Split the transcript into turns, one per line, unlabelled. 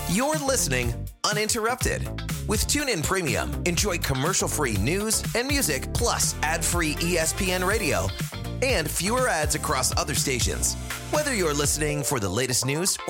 You're listening uninterrupted. With TuneIn Premium, enjoy commercial-free news and music, plus ad-free ESPN radio and fewer ads across other stations. Whether you're listening for the latest news